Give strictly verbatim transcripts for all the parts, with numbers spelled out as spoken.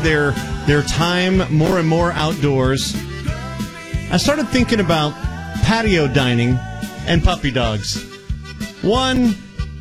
their their time more and more outdoors, I started thinking about patio dining and puppy dogs. One,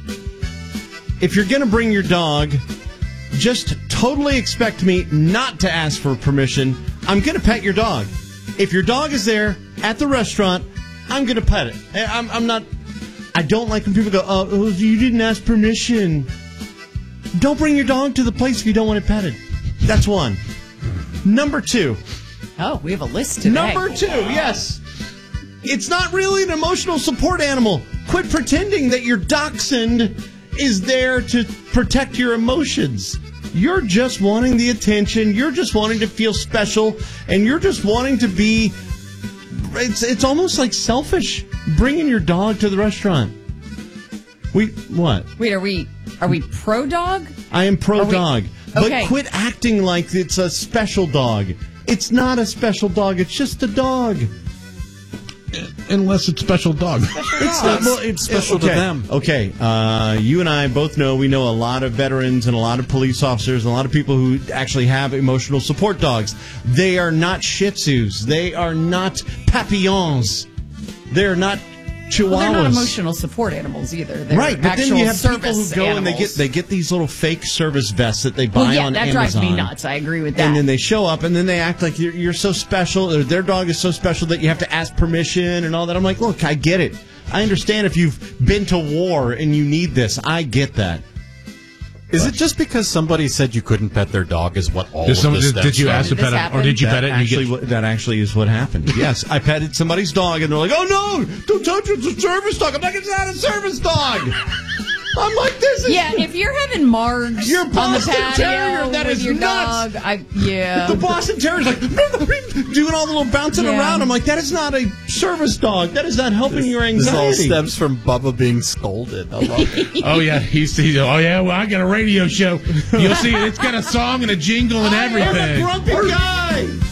if you're going to bring your dog, just totally expect me not to ask for permission. I'm going to pet your dog. If your dog is there at the restaurant, I'm going to pet it. I'm, I'm not... I don't like when people go, oh, you didn't ask permission. Don't bring your dog to the place if you don't want it petted. That's one. Number two. Oh, we have a list today. Number two, yes. It's not really an emotional support animal. Quit pretending that your dachshund is there to protect your emotions. You're just wanting the attention. You're just wanting to feel special. And you're just wanting to be... It's, it's almost like selfish bringing your dog to the restaurant. We... What? Wait, are we... Are we pro-dog? I am pro-dog. Okay. But quit acting like it's a special dog. It's not a special dog. It's just a dog. Unless it's special dog. Special It's dogs. not, well, it's special okay. to them. Okay, uh, you and I both know, we know a lot of veterans and a lot of police officers and a lot of people who actually have emotional support dogs. They are not Shih Tzus. They are not Papillons. They're not Chihuahuas. Well, they're not emotional support animals either. They're right, but then you have people who service go animals. and they get they get these little fake service vests that they buy well, yeah, on that Amazon. drives me nuts. I agree with that. And then they show up, and then they act like you're, you're so special, or their dog is so special that you have to ask permission and all that. I'm like, look, I get it. I understand if you've been to war and you need this. I get that. Is it just because somebody said you couldn't pet their dog is what all Did, of some, this did, did you stems ask to Did pet this it, or did you that pet it? And actually, you get, what- that actually is what happened. Yes, I petted somebody's dog, and they're like, "Oh no, don't touch it! It's a service dog." I'm like, "It's not a service dog." I'm like, "This is yeah, if you're having margs Your on the Boston patio Terrier, that with is your nuts. dog, I yeah. the Boston Terrier's like doing all the little bouncing Yeah. around." I'm like, "That is not a service dog. That is not helping your This all anxiety." stems from Bubba being scolded. I love it. oh, yeah. He's, he's, oh, yeah, well, I got a radio show. You'll see it's got a song and a jingle and I am a everything. grumpy guy.